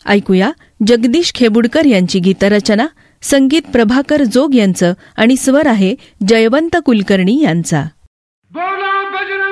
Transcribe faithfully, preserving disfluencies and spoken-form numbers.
ऐकूया जगदीश खेबुडकर यांची गीतरचना, संगीत प्रभाकर जोग यांचं आणि स्वर आहे जयवंत कुलकर्णी यांचा. बोला बजरंग